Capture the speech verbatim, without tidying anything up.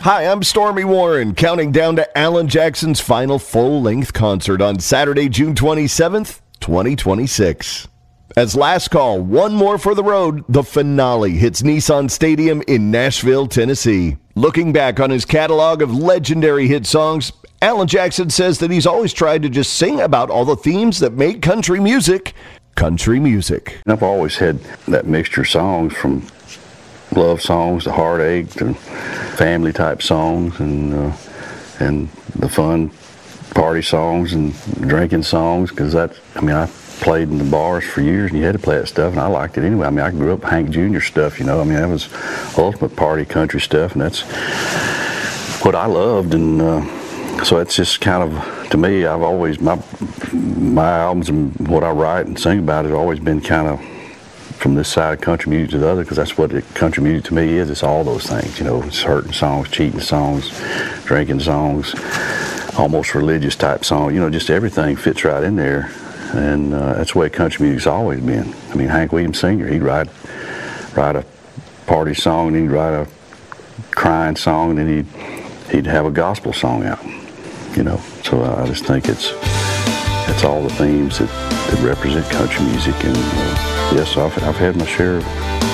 Hi, I'm Stormy Warren, counting down to Alan Jackson's final full-length concert on Saturday, June twenty-seventh, twenty twenty-six. As last call, one more for the road, the finale hits Nissan Stadium in Nashville, Tennessee. Looking back on his catalog of legendary hit songs, Alan Jackson says that he's always tried to just sing about all the themes that make country music, country music. I've always had that mixture of songs, from love songs to heartache to family type songs, and uh, and the fun party songs and drinking songs, because that, I mean, I played in the bars for years and you had to play that stuff, and I liked it anyway. I mean, I grew up Hank Junior stuff, you know. I mean, that was ultimate party country stuff, and that's what I loved. And uh, so it's just kind of, to me, I've always, my my albums and what I write and sing about it have always been kind of from this side of country music to the other, because that's what it, country music to me is. It's all those things, you know. It's hurting songs, cheating songs, drinking songs, almost religious type songs, you know, just everything fits right in there. And uh, that's the way country music's always been. I mean, Hank Williams Senior, he'd write write a party song, and he'd write a crying song, and then he'd he'd have a gospel song out, you know. So uh, I just think it's it's all the themes that, that represent country music. And uh, yes, I've I've had my share of